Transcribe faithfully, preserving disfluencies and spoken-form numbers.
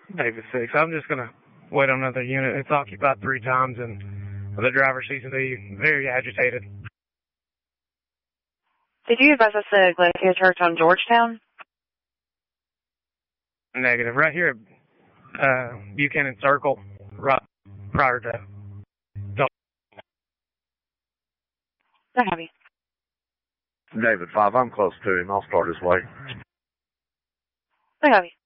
David six. I'm just going to wait on another unit. It's occupied three times, and the driver seems to be very agitated. Did you advise us to Glenview Church on Georgetown? Negative. Right here at uh, Buchanan Circle, right prior to... I have you. David five, I'm close to him. I'll start his way. I have you.